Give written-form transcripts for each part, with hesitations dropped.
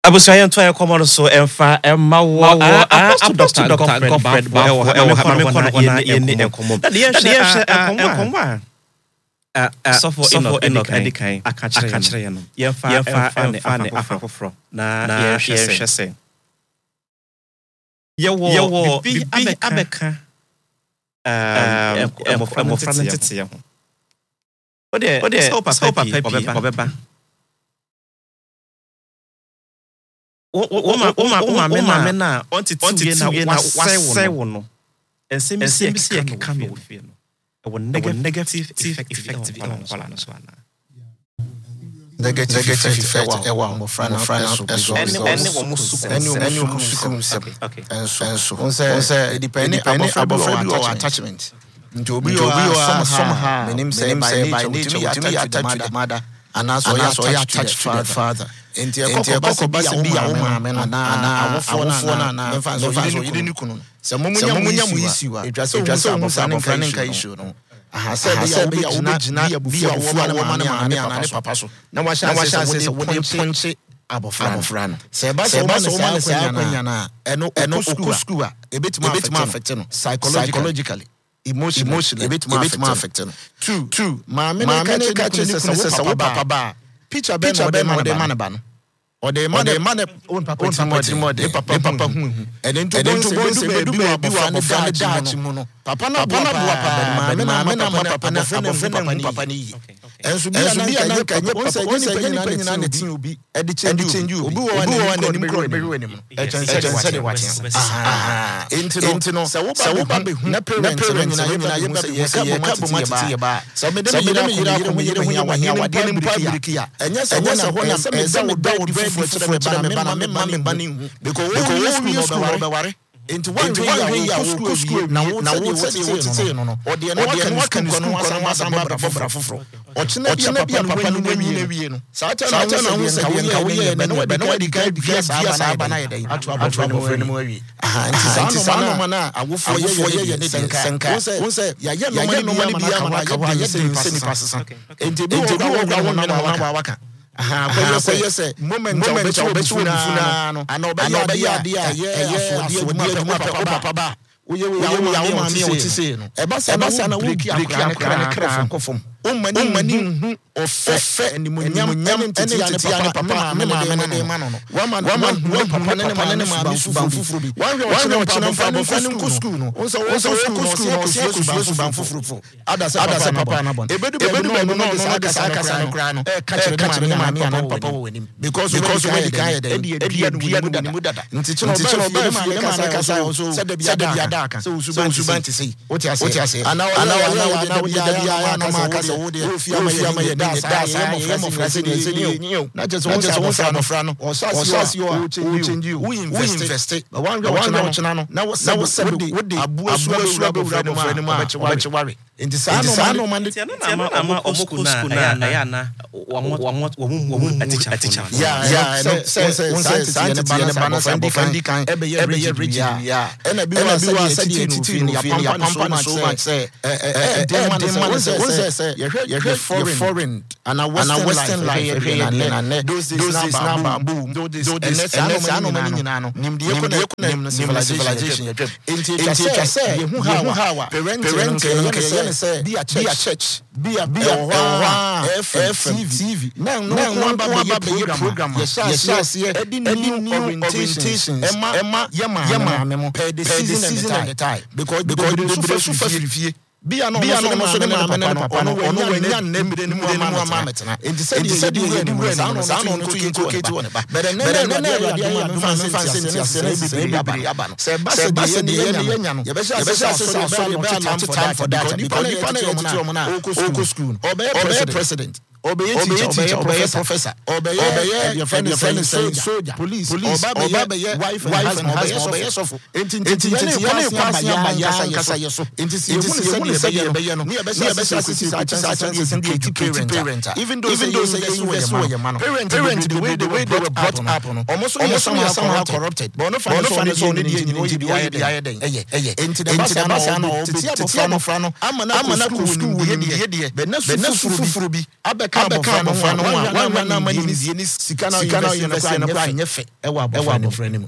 Abusayan to common so emfa emma wo Dr. Godfred ba ho me kono ye enkomo na de hye enkomo so for enough edikan aka kire ye no ye fa ne afafofro na ye hwese ye wo bi abeka emofra tete ye ho ode so papa obeba Oma mena onti na wasai wo no ensem si ekeka no ofie no e wo negative effect on kwala no so ana negative effect e wa mo frana so ene wo musukum se enso onse depending abofra bi or attachment nti obi somehow menim say by nature we attach to the mother and also you attach to the father enti ekoko basi bi ya wo maame na awofo na mfa so yide ni kunu se momunya mu issue edwa se abofra ne nka issue no aha se be ya wo begina bi ya wo maame na ne papa so na wa sha se wo de ponche abofra no se ba so ma se akwanya na eno school a ebetima affect no psychologically emotionally ebetima affect no two maame ne ka cheni se wo papa ba picture be no man ba no or the man own papa papa and then to se be bi wa dachi mu no papa na bo papa na papa na papa ni enso bi na ka nye papa woni nyina na tin obi e change you obi wo na nim kro be we nim e change de watch into no se wo ba be hu na parents nyina ye ka bo matiti ba so me de yira ko yire hu ya wa de nim pa birikia enye se ho na se me da wo for ba me bani hu because we school no be into one way ya wo school na wo tete no o de na kan no asamba bra foforo o chine bia papa no wie no sa ta na wo se nka wo ye na no di ka bia sa ba na ye den atu no fre no wie nti sa no ma na awofo ye ne senka wo se ya ye no ma ni bia ma ka wa ye se ni pasesa nti bi wo na waka ko say moment obefuna no ana obaya dia papa ba wo ma mi o ti say no e ba sa na wo break akra fom mani ofe nyam tete ya papa me de ma no wa man papa ne ma mi fufuru bi wa china fa no school no wo so school ban fufuru ada se papa na bon ebedu no de sa no kra no ka chire ma mi ana papa wo nim because we kan ye de ni mu dada nti chino be ma ka sa so se de bia da aka so suban ti sei o ti ase ana bia na ma ka se wo de ofia ma ye da sa mo frase ni na just one fra no o sasi o change you we invest but one china no na wo se we abu asu be wura ma be worry nti sa no man ama omoku na ya na wo mu aticha ya se bana friendly kan ebe ye rigid ya ena bi wa se di ya pampa so much say man say ye foreign and a western life and those days now boom those no many nyina no nim civilization into say ye hu hawa parent say be a church be a TV now one ba be program yes edi new orientation emma yama memo per the season and the time because the so fie bia no so ne papa no we nyan na mire ni mu ama metena enti said you we na no to into one ba but na ya fan sense na bi aba no se ba se de ye nya no ye be sha so be time for that because you pan na o school obey president obey teacher obey professor obey your friend soldier police obey wife and husband obey so enti ya na kasa yeso enti be no be parent even though say yes we your man parent the way they were brought up no almost somehow corrupted but no so ne di ayeden enti the basa na obey no amana school ye de be na fufuru bi abeka abɛka abɔfra no ho na mani ni sika na university no kwa nyefe ɛwɔ abɔfra no mu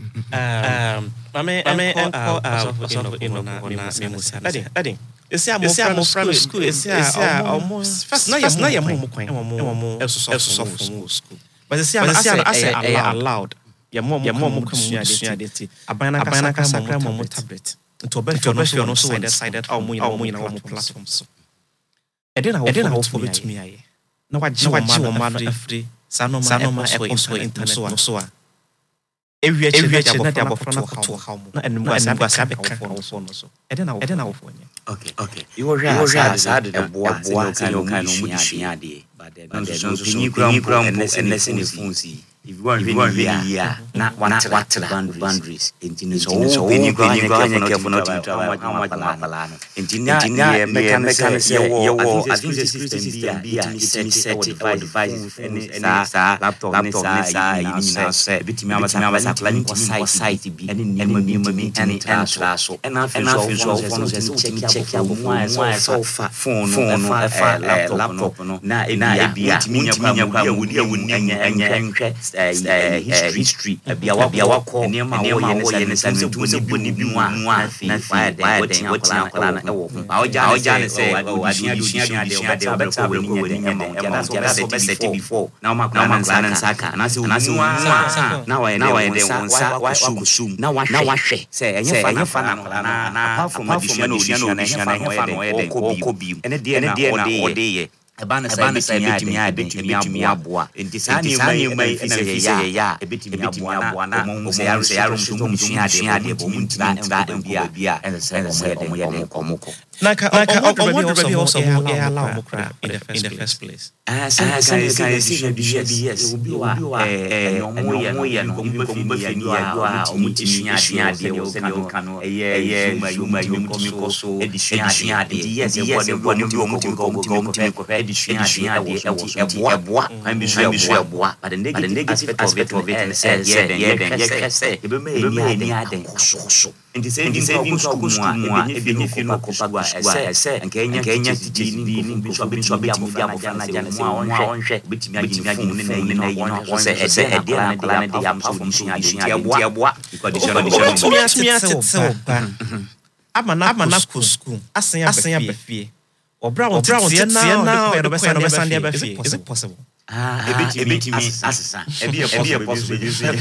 mame enko na musa daddy esi amofra no school esi almost first na yɛ mo kwan ɛsoso school but esi allowed yɛ mo kusua de ti abana kasa mo tablet to obɛhwɛ no so decided how mo nyina platform so ɛde na wo for betumi ayɛ na wagye wo ma no afri sanoma ɛkɔ internet so a ewie na de abɔfra no kɔto ha mo na enumguasa bɛka wo so no so ɛde na wo for nyɛ okay you hwɛ asade ɛboa sɛ kan no mu di sua ade but then so kura ɛnɛsɛ ne phone si if you want really here na what boundaries intini so any careful not to travel how much intinya meka say yo I think the system be set device any sa laptop ni sa yini say bitimi amasa planning site bi any and so and I feel so check your phone laptop no na ebia bitimi nya history biawa ko nema wo ye ne san tu se boni bi mu a na fa de wotia na ewo aoja ne se adusua de obeta wani nye na so be set before na ma kwana saka na se unu na wa de wonsa wa kusum na wa hwe se enye fa na apart from adusua na enye fa no ye de ko bi ene de na ode ye ebana say betimi aboa enti sani mai na ya betimi aboa na mo se yaro so mo sua de bo mun tira bia and say mo ye de komoko Naka already also allow mo cry in the first place. Say yes. Obi wa no ye no be fi ni ya o mutisua de o kanu eye yuma so edisua de yes body bi o mutim ko edisua de eboa eboa but the negative aspect of it say say e be me ni aden so and the same school mo e be ni fi no ko pagwa ese nkenya titi ni bi so betimi na jana se mo onhwe betimi agini ne na yi no se ese ede na de ya platform so eboa because the amana school asen abefie obra won tie na o be sande abefie is it possible ebetimi asesa ebi possible you say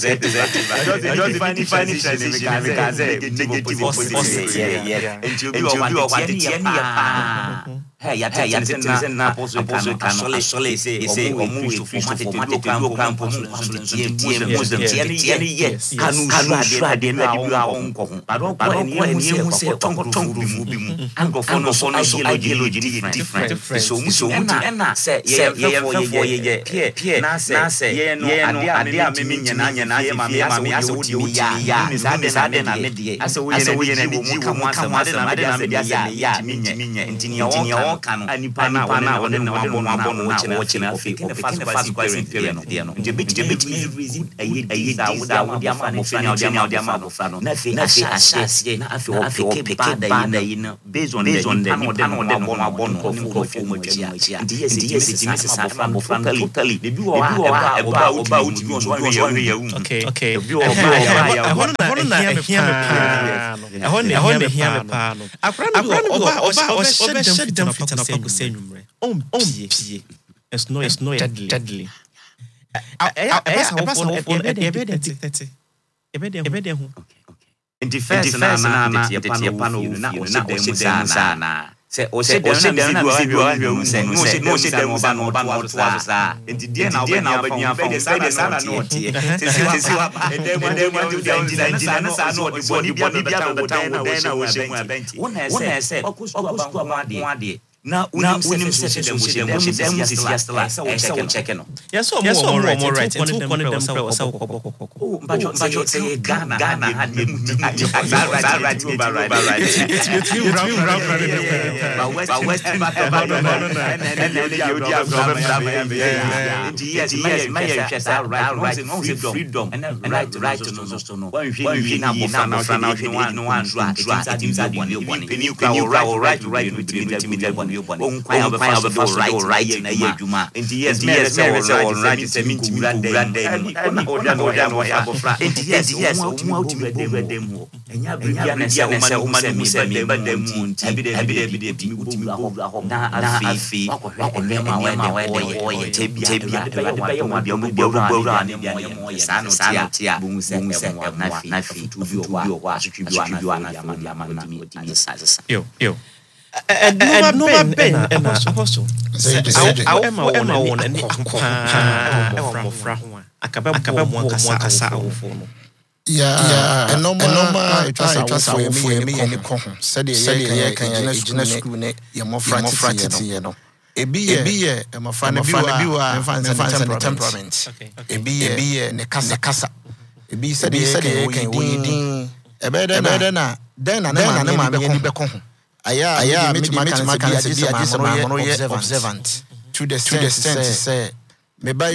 define because negative opposite and you be what tie ni pa hey ya na apostle can say omu format to campus tie ni yes kanu ade na di a onko ho ni hu say tonko bi mu angofo no so ideology different so mu na say ye pie na say ye no ade a me nyana ye ma me ase wo di ya ni sa de na me de ase wo ye na di wo mu ka ma de na me de ya mi ntini ya ka no anipa na one na wabo no wo china afi o fast period no nje beti ayi da wo dia ma mo fe na dia ma bo fra no na fi asase na afi o pick da yi no based on the no wabo no ko fu mo tia ndi yes sa bo fra totally the biwa oba utimi on so ya okay hono na hear me pa no akra oba shedam fitana pa ko senwumre pie it's no deadly ebede hu in defense na tie pa no na o se na se o se dem na se do se no se dem ba no sa enti die na ba nya fa de sa na no tie se wa dem do dem na sa no de body bia na o se mu abenti wona se o ku ba de na unim se dem stella so check no yes so more right two con them so oh bajo say Ghana had me right but west yes my freedom and right to no when we na bo na no one right with on kwaya be right na ye adwuma enti yes all right is mean to grande enti yes mo dem ho enya bia na se o ma no se me badam mu enti bi utimi ho na afi wakɔhwɛ ma wa ye tebia bia mo bia ne mo ye sa no tia bu mu se na fi tu bi o wa asotwi bi wa na ya ma utimi sa yo no ben apostle Emma won ani akwa akaba mo kasa awofo no enoma etwasa wo me ye ne ko ho sede ye kan agina school ne ye mofra tete no ebi ye emofra ne bi wa mfa temperament ebi ye ne kasa ebi sede ye kan wo yidin ebede na ne ma me ni be ko ho aya me kan se ma ye observant to the extent say me buy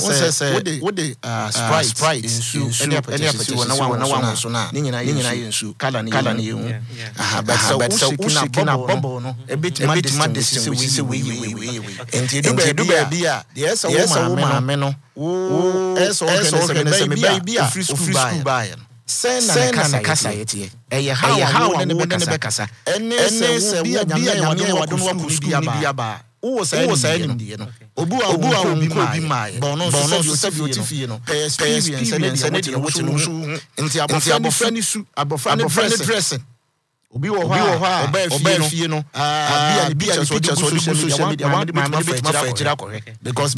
what the sprite insu any application na wa so na ni nyina insu kala ni hu but so kina bubble no a bit distinguish we enti do ba bia yes wo ma me no wo eso se me bia free school buy send na kasa yete eye how ne be kasa ene se bia nyame wa don wa ku bia ba wo say nim die no obu a obi mai bono so bi otifie no experience ne de wo no nti abofra ni su abofra ne dressing obi wo ha oba fie no bia ni pictures on social media one de ma fa gira ko because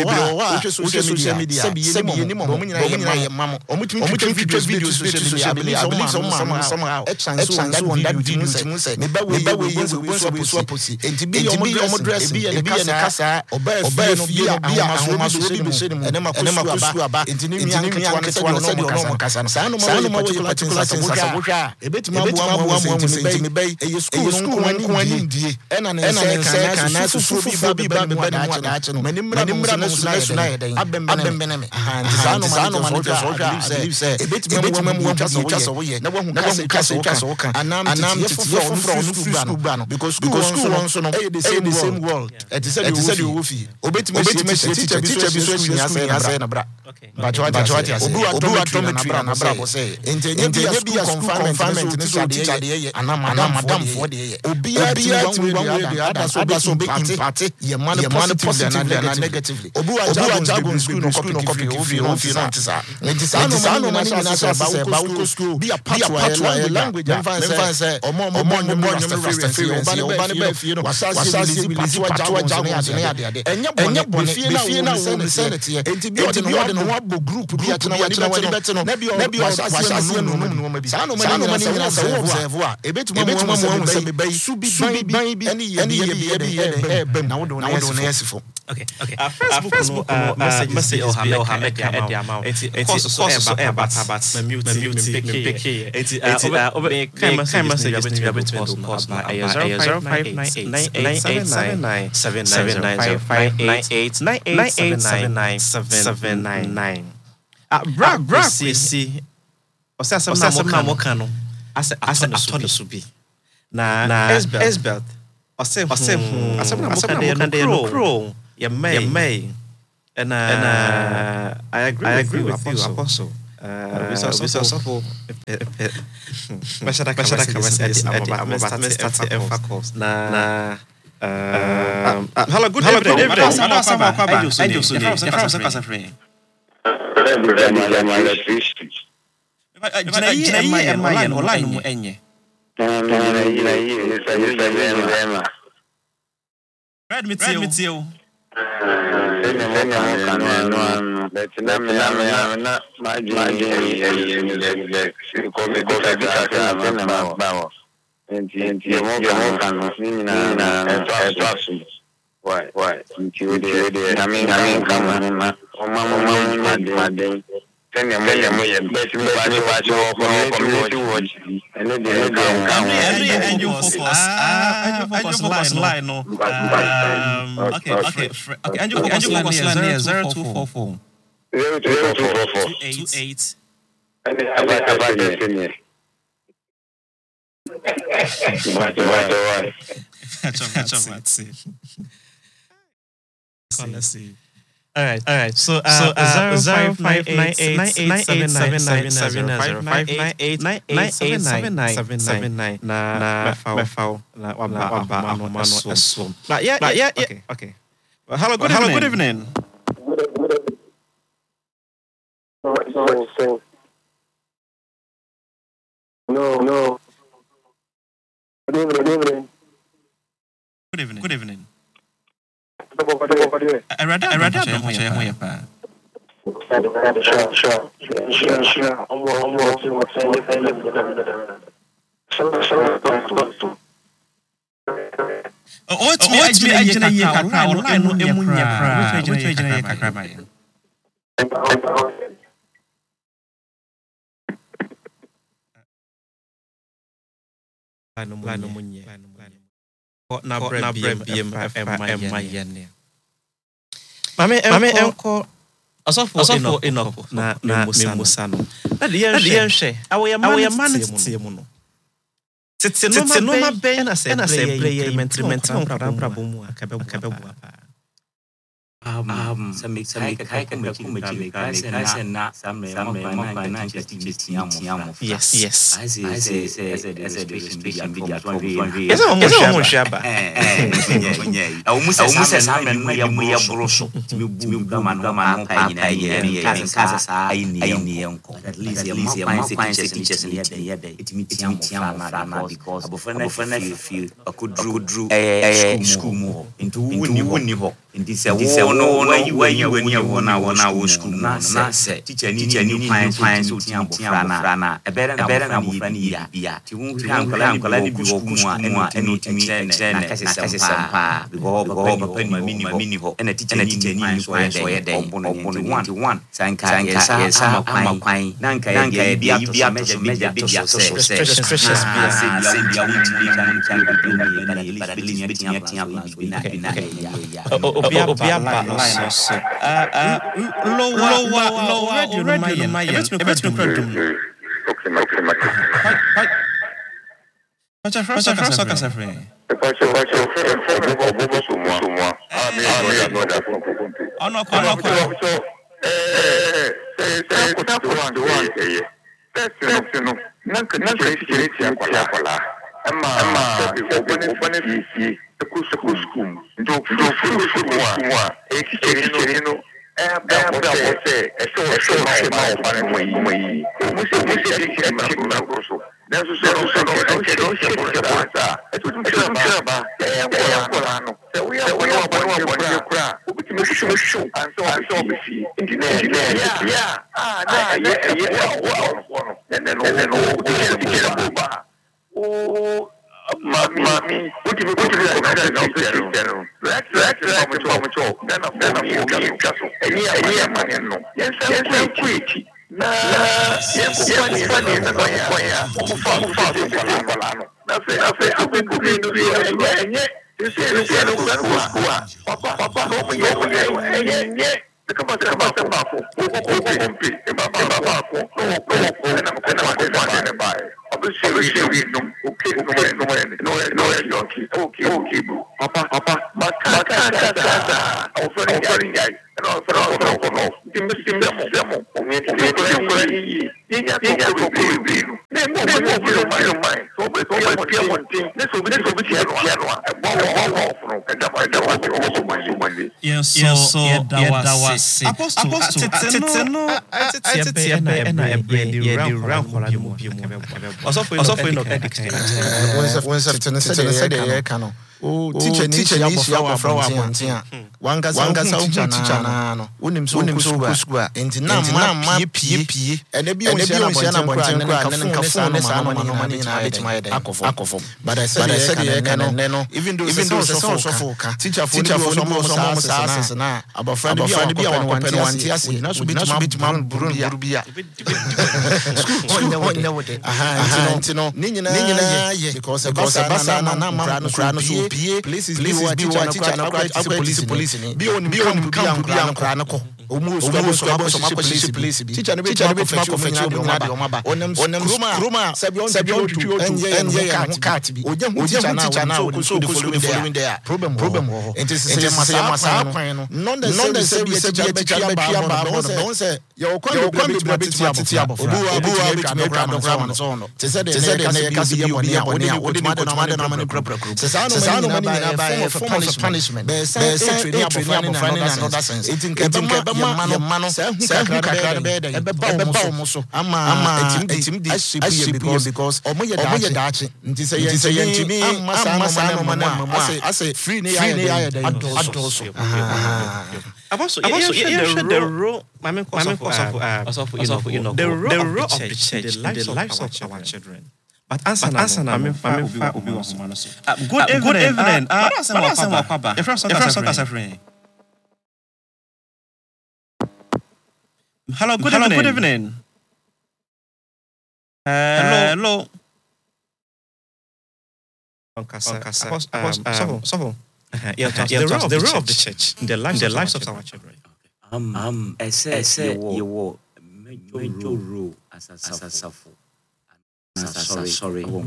social media se bi ni mo nyina ye mamo omutumi video social media I believe somehow a chance on that video say me ba we so posi enti bi yo dress bi ne kasa oba fie no bia ahoma so bi se ni ene ma ko aba enti ni mi anketewa no se de no kasa no sa no ma particular things wo hwa ebetuma bo me bay e school no ani die ena ne se kan na so bi ba me ba ni mo da no manimra no so na ye den abembene me sa no man so believe say ebetuma mo twa so ye na wo kasa wo kan anam ye foforo no school ba no because school won so no e the same world it said you wo fi obetuma teacher bi so nya say na bra but what obu atometry na bra bo say enye bi confinement ni so teacher de ye madam for the obi one way the other so be impact ye man positively and negatively obu ajago school no copy ofi na ntisa ntisa no man na say ba wo school be a part of language and say omo oba ne ba fie no wasasi ajago ne ade enye bone fie na wo senate enti bi ode no wa bo group bi atena wani beto no na bi wasasi no ma bi sa no man na say wo observe a ebetuma mo se me bay subi ban bi any ye bem na wo do na yesifo okay Facebook message or ha make the amount it's so but mute it's kind message between course na 05989799 bra see o se asem mo kan no ase atone subi na Esbelt ose asem na mo kan de no pro ye may and I agree with you apostle we so for mashara na hello good evening Focus line no. Okay. Angel Focus line here 0244 28 Let's see. All right. So 05989897970598989797. Okay. Well, hello, good evening. No. Good evening. I read Mame enko asofo Enoch na Musano. Na de yenhwe awoye man tie mu no. Tete no ma ben na se play implement mu akabebu apa. Some yes. I say no where you when you wanna school na say teacher ni fine so tian frana e better na bia ti hu ankala ni bi wo mu a eno timi na kase sampa because papa mini ho na teacher ni so ye den one sanka yesa amakwan nanka ye bia meja bia so precious bia we Mommy, what do you teacher ni shi ya from Pontia wanga teacher na no wonim so kusua enti na ma pie ene bi on shi na bonten kra ne nkafo ne sa no mani na betima yede akofo but I said no even though so teacher for no sa na abofra bi a won wanti ase na so betima burubia school enti no ni nyina ye because basa na ma kra no so places be what teacher na police be on be ankra na ko police teacher no be fetch omaba onem kroma sabion to enye cat bi oje hu teacher na so following there problem it is say masa kwan no non the say be teacher ba don say your kwan be titi abo obu gram so no te say the ka se bi oni odi ma na mani prepare se sa no mani na ba form of punishment be say training abo in another sense it think be ma no say hu kakra be dey e be ba mo so ama etim di because omo ye daachi nti say yentimi ama no I say free ne ya dey adoso also the role the role of the church in the lives of our children. But answer na me fa obi wo so. Good evening. The first friend. Hello, good evening. Hello. The role of the church in the lives of our children. I say you major role as a safo. Sorry. I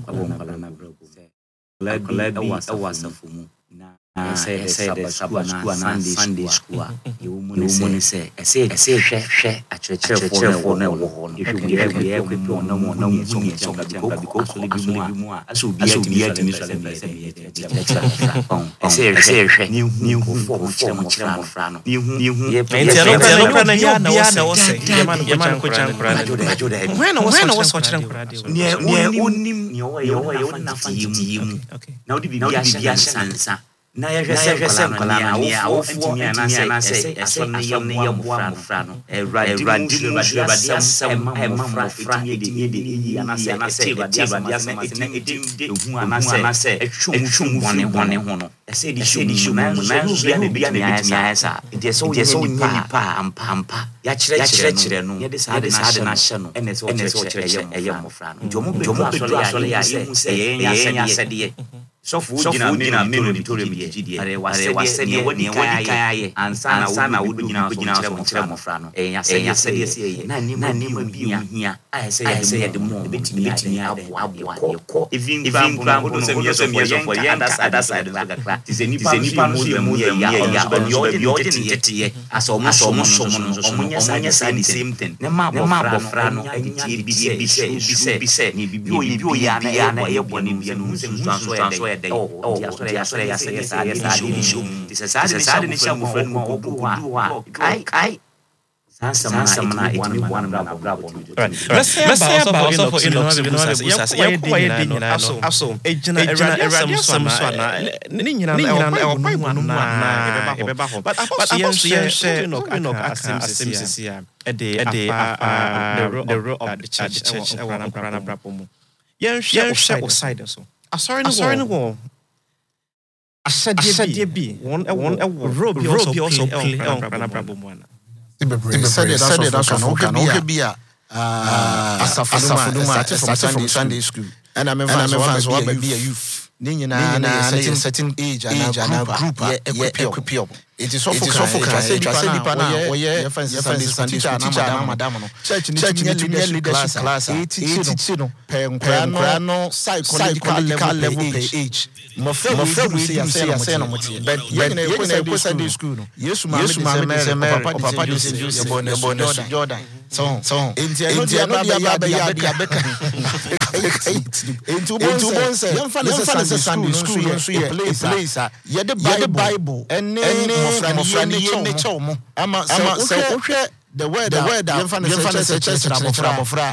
was a fumu. I say Sunday school. You money say I say share a church for no. If you be no more because more. I should be at I say new form frano. When I was watching now the na yɛhwɛ nkɔla awofo na sɛ asɛm ne yɛ mmoa frano Awurade asɛm ma frano ɛtumi de yi anasɛ asɛm na ɛtim ehu anasɛ ɛtwom bɔne ho no ɛsɛ de hyɛ mu bia ne ayɛ saa ɛdeɛ sɛ woyɛ nipa ampa yɛakyerɛkyerɛ no yɛde saa de no ahyɛ no ɛnɛ sɛ wɔkyerɛkyerɛ ɛyɛ mmɔfra no nti ɔmo asɔre a yɛhu sɛ ɛyɛ asɛdeɛ Sofu jina auditorium gidi are wase ne wadi kai ansa na wodi jina so mofra no ya se na ni ma bia ayese de mo betimi abo even no se mi so for other side so kakra ti se nipa no ya odi aso mo nya say the same thing ne ma bofra no anya bi se ni bi ya na e boni bia no se so ya this is sad in the mo kai Samana it me one bravo. Let's say about also for aso ejina erade samso na ni nyina na e Bible no na e beba ho but apostle no asem ya the role of the church e wa na brabo mu yen hwe outside so Sorry no go. Asade bi won robe also play on brabo mu ana. Said that no be a asafuduma started from Sunday school. And I'm a youth. Nina certain age and group equip. It is so for say nipa na we Sunday teacher madam no church leadership class teach no pen no psychological level per age mo we say no motie but you Sunday school no yesu ma papa Jesus Jordan so into no dia beka into bonse yemfa Sunday school so ye place ye the Bible mofra ni ye chomo ama so the word yemfa na church abofra